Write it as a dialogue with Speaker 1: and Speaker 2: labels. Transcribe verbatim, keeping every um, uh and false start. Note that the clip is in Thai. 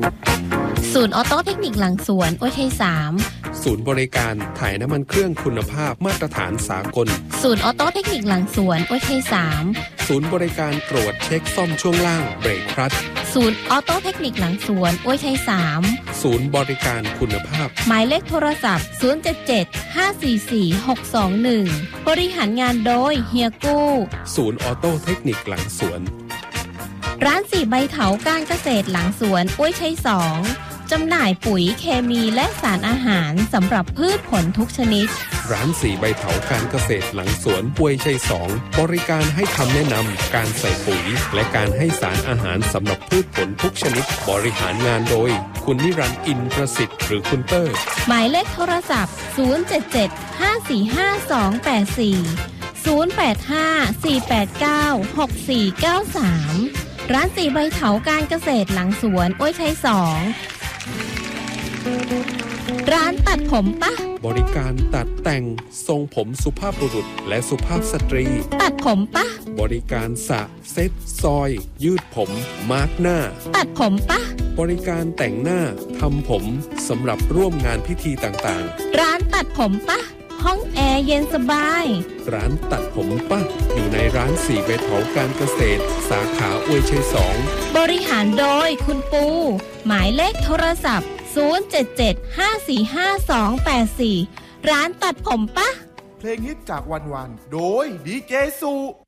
Speaker 1: ศูนย์ออโต้เทคนิคหลังสวนอวยชัยสาม
Speaker 2: ศูนย์บริการถ่ายน้ำมันเครื่องคุณภาพมาตรฐานสากล
Speaker 1: ศูนย์ออโต้เทคนิคหลังสวนอวยชัยสาม
Speaker 2: ศูนย์บริการตรวจเช็คซ่อมช่วงล่างเบรกคลัตช์
Speaker 1: ศูนย์ออโต้เทคนิคหลังสวนอวยชัยสาม
Speaker 2: ศูนย์บริการคุณภาพ
Speaker 1: หมายเลขโทรศัพท์ศูนย์ เจ็ด เจ็ด ห้า สี่ สี่ หก สอง หนึ่งบริหารงานโดยเฮียกู้
Speaker 2: ศูนย์ออโต้เทคนิคหลังสวน
Speaker 1: ร้านสี่ใบเถาการเกษตรหลังสวนอวยชัยสองจำหน่ายปุ๋ยเคมีและสารอาหารสำหรับพืชผลทุกชนิด
Speaker 2: ร้านสีใบเถาการเกษตรหลังสวนอวยชัยสองบริการให้คำแนะนำการใส่ปุ๋ยและการให้สารอาหารสำหรับพืชผลทุกชนิดบริหารงานโดยคุณนิรันดร์อินประสิทธิ์หรือคุณเตอร์
Speaker 1: หมายเลขโทรศัพท์ศูนย์ เจ็ด เจ็ด ห้า สี่ ห้า สอง แปด สี่ ศูนย์ แปด ห้า สี่ แปด เก้า หก สี่ เก้า สามร้านสีใบเถาการเกษตรหลังสวนอวยชัยสองร้านตัดผมปะ
Speaker 2: บริการตัดแต่งทรงผมสุภาพบุรุษและสุภาพสตรี
Speaker 1: ตัดผมปะ
Speaker 2: บริการสระเซ็ตซอยยืดผมมาร์กหน้า
Speaker 1: ตัดผมปะ
Speaker 2: บริการแต่งหน้าทำผมสำหรับร่วมงานพิธีต่าง
Speaker 1: ๆร้านตัดผมปะห้องแอร์เย็นสบาย
Speaker 2: ร้านตัดผมปะอยู่ในร้านสี่ใบเถาการเกษตรสาขาอวยชัยสอง
Speaker 1: บริหารโดยคุณปูหมายเลขโทรศัพท์ศูนย์ เจ็ด เจ็ด ห้า สี่ ห้า สอง แปด สี่ร้านตัดผมปะ
Speaker 3: เพลงฮิตจากวันๆโดยดีเจสุ